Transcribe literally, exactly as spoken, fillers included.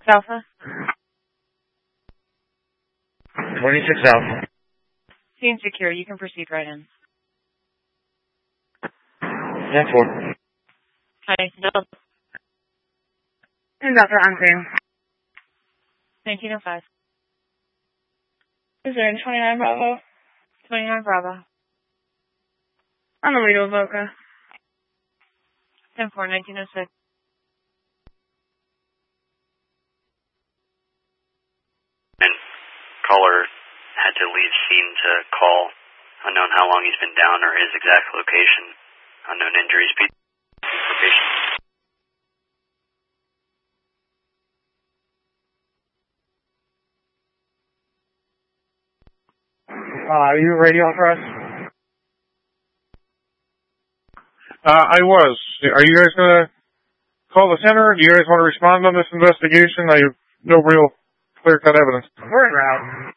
Alpha. twenty-six Alpha. Scene secure. You can proceed right in. ten four. Hi. No. And Doctor Andre. nineteen oh five. Is there in twenty-nine Bravo? twenty-nine Bravo. On the way to Avoca. ten four, nineteen oh six. And caller had to leave scene to call. Unknown how long he's been down or his exact location. Unknown injuries. Location. Uh, are you ready on for us? Uh, I was. Are you guys going to call the center? Do you guys want to respond on this investigation? I have no real clear-cut evidence. We're en route.